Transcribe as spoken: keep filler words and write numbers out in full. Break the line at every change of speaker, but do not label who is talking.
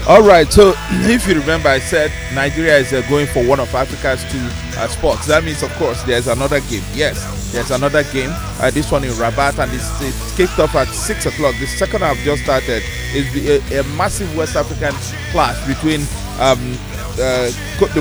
All right. So, if you remember, I said Nigeria is uh, going for one of Africa's two uh, sports. That means, of course, there's another game. Yes, there's another game. Uh, this one in Rabat, and it's, it's kicked off at six o'clock. The second half just started. It's a, a massive West African clash between um, uh, Cote